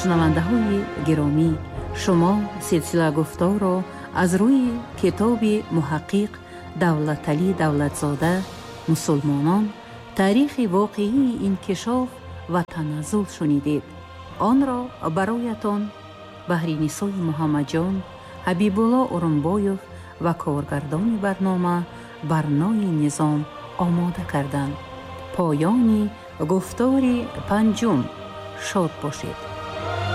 шунавандаҳои гиромӣ, шумо силсила гуфторро аз рӯи китоби муҳаққиқ Давлаталӣ Давлатзода «Мусулмонон. таърихи воқеии инкишоф ва таназзул» шунидед. онро бароятон баҳринисои муҳаммаҷон, ҳабибулло урунбоев ва коргардони барнома Барнои Низом омода карданд. поёни гуфтори панҷум. шод бошед.